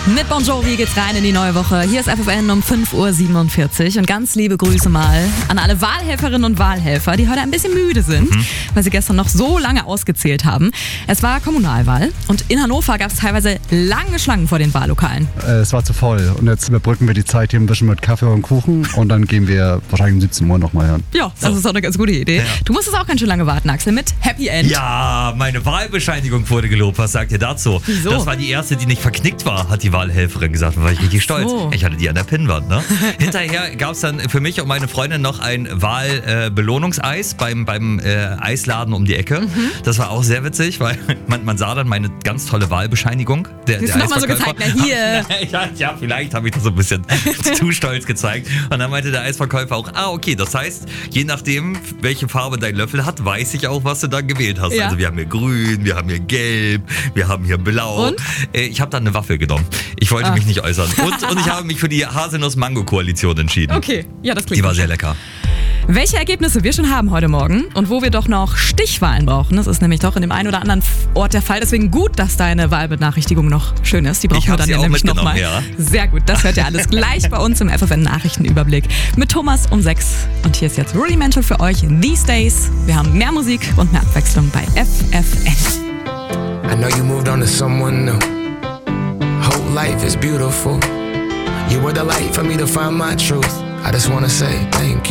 Mit Bon Jovi geht's rein in die neue Woche. Hier ist FFN um 5.47 Uhr und ganz liebe Grüße mal an alle Wahlhelferinnen und Wahlhelfer, die heute ein bisschen müde sind, weil sie gestern noch so lange ausgezählt haben. Es war Kommunalwahl und in Hannover gab es teilweise lange Schlangen vor den Wahllokalen. Es war zu voll und jetzt überbrücken wir die Zeit hier ein bisschen mit Kaffee und Kuchen und dann gehen wir wahrscheinlich um 17 Uhr nochmal hin. Ja, das ist auch eine ganz gute Idee. Ja. Du musstest auch ganz schön lange warten, Axel, mit Happy End. Ja, meine Wahlbescheinigung wurde gelobt. Was sagt ihr dazu? Wieso? Das war die erste, die nicht verknickt war, hat die Wahlhelferin gesagt. Da war ich richtig stolz. Ich hatte die an der Pinnwand. Ne? Hinterher gab es dann für mich und meine Freundin noch ein Wahlbelohnungseis beim Eisladen um die Ecke. Das war auch sehr witzig, weil man sah dann meine ganz tolle Wahlbescheinigung. Der nochmal so gezeigt, na hier. Ja, vielleicht habe ich das so ein bisschen zu stolz gezeigt. Und dann meinte der Eisverkäufer auch, okay, das heißt, je nachdem, welche Farbe dein Löffel hat, weiß ich auch, was du dann gewählt hast. Ja. Also wir haben hier grün, wir haben hier gelb, wir haben hier blau. Und? Ich habe dann eine Waffel genommen. Ich wollte mich nicht äußern. Und ich habe mich für die Haselnuss-Mango-Koalition entschieden. Okay, ja, das klingt Die war gut. sehr lecker. Welche Ergebnisse wir schon haben heute Morgen und wo wir doch noch Stichwahlen brauchen, das ist nämlich doch in dem einen oder anderen Ort der Fall. Deswegen gut, dass deine Wahlbenachrichtigung noch schön ist. Die brauchen wir dann ja nämlich nochmal. Ja. Sehr gut, das hört ihr alles gleich bei uns im FFN Nachrichtenüberblick mit Thomas um 6. Und hier ist jetzt Rudimental für euch These Days. Wir haben mehr Musik und mehr Abwechslung bei FFN. I know you moved on to someone new. Whole life is beautiful. You were the light for me to find my truth. I just wanna say thank you.